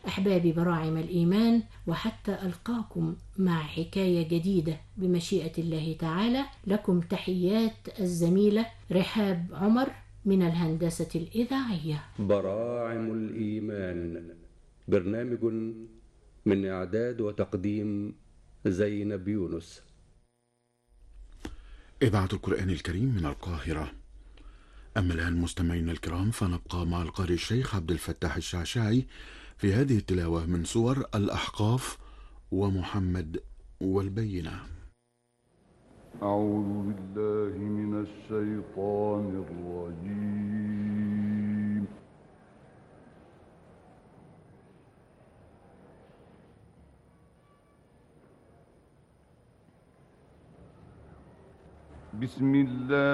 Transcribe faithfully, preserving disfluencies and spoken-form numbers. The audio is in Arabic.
أحبابي براعم الإيمان، وحتى ألقاكم مع حكاية جديدة بمشيئة الله تعالى، لكم تحيات الزميلة رحاب عمر من الهندسة الإذاعية. براعم الإيمان، برنامج من إعداد وتقديم زينب يونس. إذاعة القرآن الكريم من القاهرة. أما الآن مستمعينا الكرام، فنبقى مع القارئ الشيخ عبد الفتاح الشعشاعي في هذه التلاوة من سور الأحقاف ومحمد والبينة. أعوذ بالله من الشيطان الرجيم. بسم الله